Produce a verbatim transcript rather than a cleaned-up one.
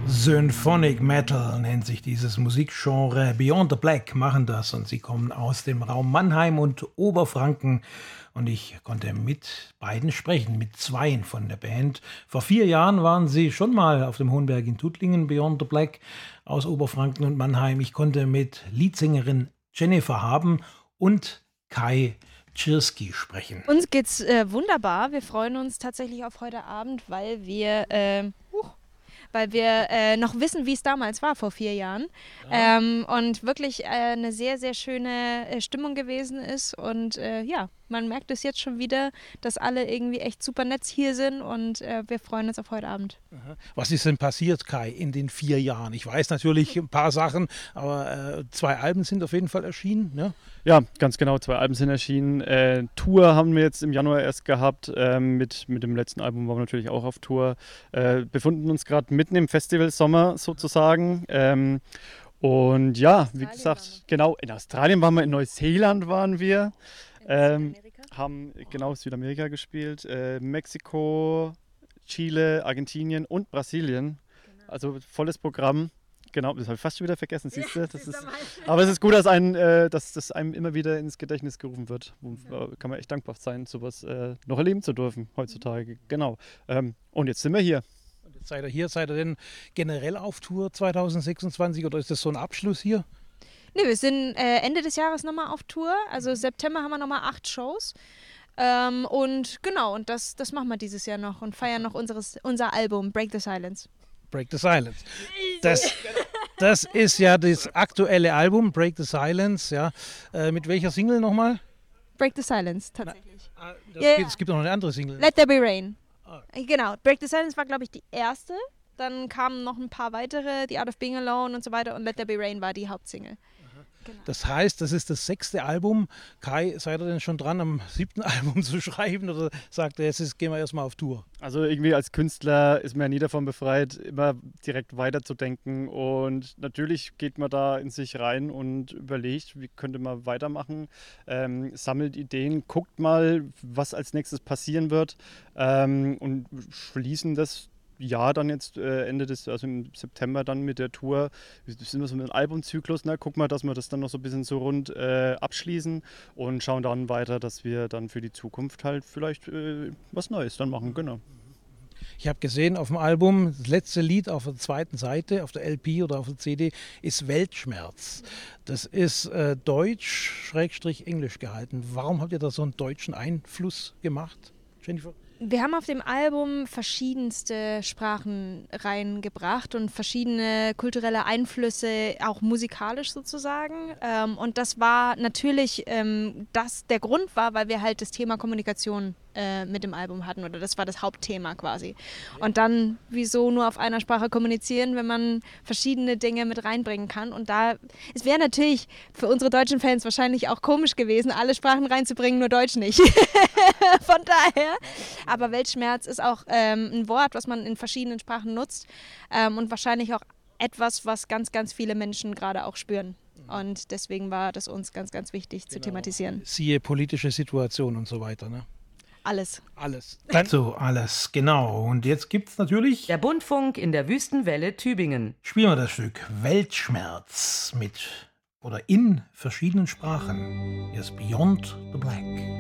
Symphonic Metal nennt sich dieses Musikgenre. Beyond the Black machen das und sie kommen aus dem Raum Mannheim und Oberfranken. Und ich konnte mit beiden sprechen, mit zweien von der Band. Vor vier Jahren waren sie schon mal auf dem Hohenberg in Tuttlingen, Beyond the Black aus Oberfranken und Mannheim. Ich konnte mit Leadsängerin Jennifer Haben und Kai Tschirski sprechen. Uns geht's äh, wunderbar. Wir freuen uns tatsächlich auf heute Abend, weil wir, äh, huch, weil wir äh, noch wissen, wie es damals war vor vier Jahren. Ja. Ähm, und wirklich äh, eine sehr, sehr schöne äh, Stimmung gewesen ist. Und äh, ja, man merkt es jetzt schon wieder, dass alle irgendwie echt super nett hier sind und äh, wir freuen uns auf heute Abend. Was ist denn passiert, Kai, in den vier Jahren? Ich weiß natürlich ein paar Sachen, aber äh, zwei Alben sind auf jeden Fall erschienen, ne? Ja, ganz genau, zwei Alben sind erschienen. Äh, Tour haben wir jetzt im Januar erst gehabt. Äh, mit, mit dem letzten Album waren wir natürlich auch auf Tour. Äh, befinden uns gerade mitten im Festivalsommer sozusagen. Ähm, und ja, wie gesagt, genau, in Australien waren wir, in Neuseeland waren wir. Ähm, haben genau Südamerika gespielt, äh, Mexiko, Chile, Argentinien und Brasilien. Genau. Also volles Programm. Genau, das habe ich fast schon wieder vergessen, siehst du? Das ist, aber es ist gut, dass, ein, äh, dass das einem immer wieder ins Gedächtnis gerufen wird. Wo, äh, kann man echt dankbar sein, sowas äh, noch erleben zu dürfen heutzutage. Genau. Ähm, und jetzt sind wir hier. Und jetzt seid ihr hier, seid ihr denn generell auf Tour zwanzig sechsundzwanzig oder ist das so ein Abschluss hier? Nee, wir sind äh, Ende des Jahres nochmal auf Tour. Also September haben wir nochmal acht Shows. Ähm, und genau, und das, das machen wir dieses Jahr noch und feiern noch unseres, unser Album Break the Silence. Break the Silence. Das, das ist ja das aktuelle Album, Break the Silence. Ja. Äh, mit welcher Single nochmal? Break the Silence, tatsächlich. Na, das yeah. gibt, es gibt noch eine andere Single. Let There Be Rain. Ah. Genau, Break the Silence war, glaube ich, die erste. Dann kamen noch ein paar weitere, The Art of Being Alone und so weiter. Und Let There Be Rain war die Hauptsingle. Genau. Das heißt, das ist das sechste Album. Kai, seid ihr denn schon dran, am siebten Album zu schreiben? Oder sagt er, jetzt ist, gehen wir erstmal auf Tour? Also irgendwie als Künstler ist man ja nie davon befreit, immer direkt weiterzudenken. Und natürlich geht man da in sich rein und überlegt, wie könnte man weitermachen. Ähm, sammelt Ideen, guckt mal, was als nächstes passieren wird. Ähm, und schließen das Jahr dann jetzt äh, Ende des, also im September dann mit der Tour, sind wir so mit einem Albumzyklus, ne? Gucken wir, dass wir das dann noch so ein bisschen so rund äh, abschließen und schauen dann weiter, dass wir dann für die Zukunft halt vielleicht äh, was Neues dann machen, genau. Ich habe gesehen auf dem Album, das letzte Lied auf der zweiten Seite, auf der L P oder auf der C D, ist Weltschmerz. Das ist äh, deutsch, Schrägstrich Englisch gehalten. Warum habt ihr da so einen deutschen Einfluss gemacht, Jennifer? Wir haben auf dem Album verschiedenste Sprachen reingebracht und verschiedene kulturelle Einflüsse, auch musikalisch sozusagen. Ähm, und das war natürlich, ähm, das der Grund war, weil wir halt das Thema Kommunikation äh, mit dem Album hatten, oder das war das Hauptthema quasi. Und dann, wieso nur auf einer Sprache kommunizieren, wenn man verschiedene Dinge mit reinbringen kann. Und da, es wäre natürlich für unsere deutschen Fans wahrscheinlich auch komisch gewesen, alle Sprachen reinzubringen, nur Deutsch nicht. Von daher. Aber Weltschmerz ist auch ähm, ein Wort, was man in verschiedenen Sprachen nutzt ähm, und wahrscheinlich auch etwas, was ganz, ganz viele Menschen gerade auch spüren. Und deswegen war das uns ganz, ganz wichtig genau. zu thematisieren. Siehe politische Situation und so weiter, ne? Alles. Alles. Dann so, alles, genau. Und jetzt gibt's natürlich... Der Bundfunk in der Wüstenwelle Tübingen. Spielen wir das Stück Weltschmerz mit oder in verschiedenen Sprachen. Hier ist Beyond the Black.